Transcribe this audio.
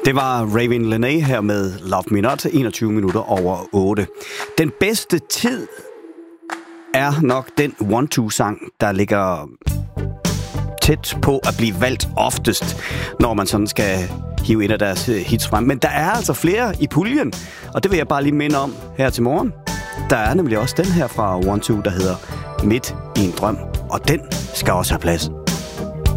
Det var Raven Lenae her med Love Me Not, 21 minutter over 8. Den bedste tid er nok den 1-2-sang, der ligger tæt på at blive valgt oftest, når man sådan skal hive en af deres hits frem. Men der er altså flere i puljen, og det vil jeg bare lige minde om her til morgen. Der er nemlig også den her fra 1-2, der hedder Midt i en drøm, og den skal også have plads.